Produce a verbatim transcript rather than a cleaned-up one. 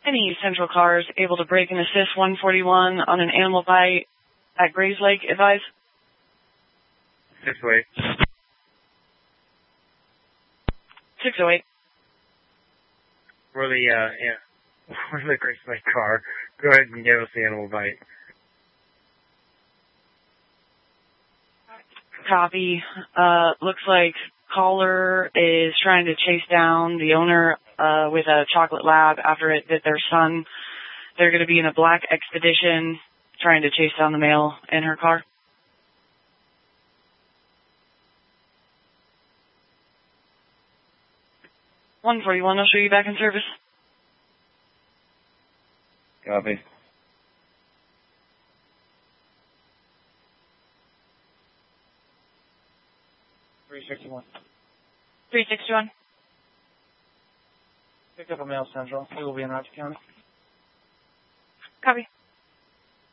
Any Central cars able to brake and assist one forty-one on an animal bite at Grays Lake, advise? six oh eight. six oh eight. We're the, uh, yeah, we're the Grays Lake car. Go ahead and give us the animal bite. Copy. Uh, looks like caller is trying to chase down the owner uh, with a chocolate lab after it bit their son. They're going to be in a black Expedition trying to chase down the male in her car. one forty-one, I'll show you back in service. Copy. three sixty-one. three sixty-one. Picked up a male Central. We will be in Roger County. Copy.